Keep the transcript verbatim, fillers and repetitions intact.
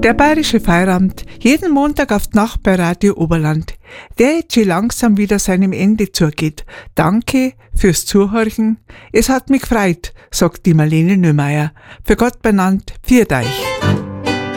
Der Bayerische Feierabend, jeden Montag auf die Nacht bei Radio Oberland, der jetzt schon langsam wieder seinem Ende zugeht. Danke fürs Zuhören. Es hat mich gefreut, sagt die Marlene Nömeier. Für Gott benannt, pfiat euch.